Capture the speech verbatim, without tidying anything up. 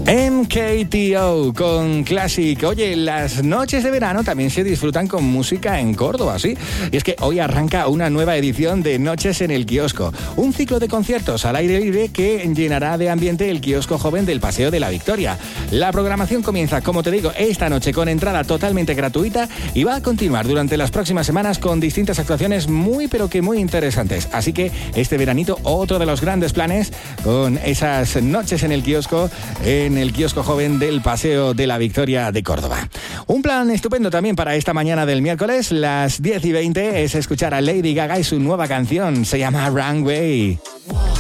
M K T O con Classic. Oye, las noches de verano también se disfrutan con música en Córdoba, ¿sí? Y es que hoy arranca una nueva edición de Noches en el Kiosco, un ciclo de conciertos al aire libre que llenará de ambiente el kiosco joven del Paseo de la Victoria. La programación comienza, como te digo, esta noche con entrada totalmente gratuita y va a continuar durante las próximas semanas con distintas actuaciones muy pero que muy interesantes. Así que este veranito, otro de los grandes planes con esas noches en el kiosco, en el kiosco joven del Paseo de la Victoria de Córdoba. Un plan estupendo también para esta mañana del miércoles, las diez y veinte, es escuchar a Lady Gaga y su nueva canción, se llama Runway.